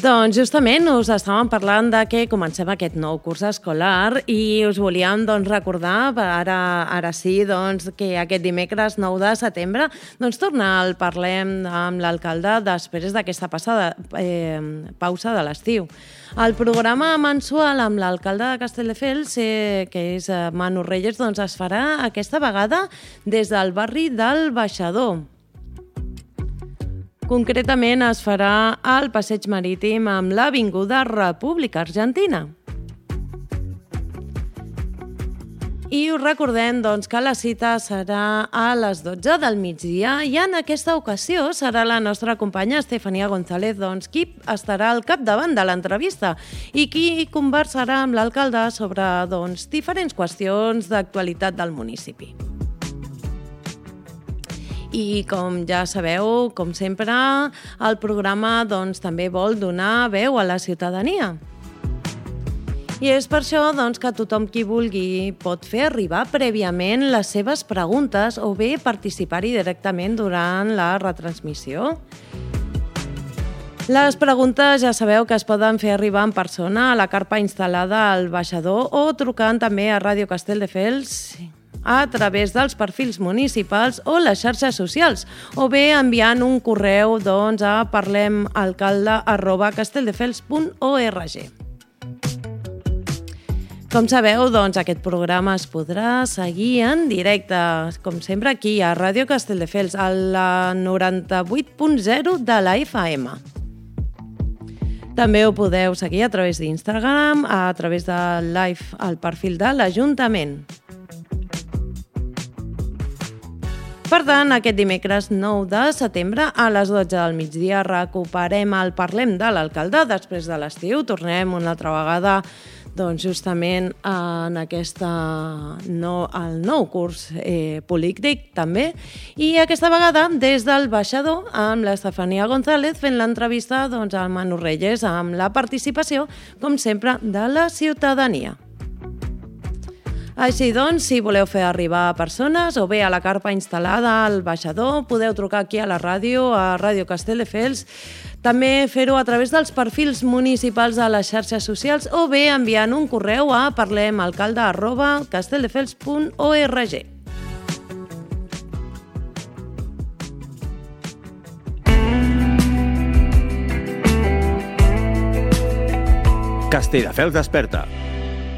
Doncs justament us estàvem parlant de que comencem aquest nou curs escolar i us volíem recordar, ara sí, que aquest dimecres 9 de setembre tornar al Parlem amb l'alcalde després d'aquesta pausa de l'estiu. El programa mensual amb l'alcalde de Castelldefels, que és Manu Reyes, es farà aquesta vegada des del barri del Baixador. Concretament es farà al Passeig Marítim amb l'Avinguda República Argentina. I us recordem que la cita serà a les 12 del migdia i en aquesta ocasió serà la nostra companya Estefania González qui estarà al capdavant de l'entrevista i qui conversarà amb l'alcalde sobre diferents qüestions d'actualitat del municipi. I com ja sabeu, com sempre, el programa també vol donar veu a la ciutadania. I és per això que tothom qui vulgui pot fer arribar prèviament les seves preguntes o bé participar-hi directament durant la retransmissió. Les preguntes ja sabeu que es poden fer arribar en persona a la carpa instal·lada al Baixador o trucant també a Ràdio Castelldefels a través dels perfils municipals o les xarxes socials, o bé enviant un correu a parlemalcalde@castelldefels.org. Com sabeu, aquest programa es podrà seguir en directe, com sempre, aquí a Ràdio Castelldefels, a la 98.0 de la FM. També ho podeu seguir a través d'Instagram, a través de live al perfil de l'Ajuntament. Per tant, aquest dimecres 9 de setembre a les 12 del migdia recuperem el Parlem de l'alcalde després de l'estiu. Tornem una altra vegada justament en el nou curs polític també, i aquesta vegada des del Baixador amb l'Estefania González fent l'entrevista al Manu Reyes amb la participació, com sempre, de la ciutadania. Així si voleu fer arribar persones o bé a la carpa instal·lada al Baixador, podeu trucar aquí a la ràdio, a Ràdio Castelldefels, també fer-ho a través dels perfils municipals de les xarxes socials o bé enviant un correu a parlemalcalde@castelldefels.org. Castelldefels desperta.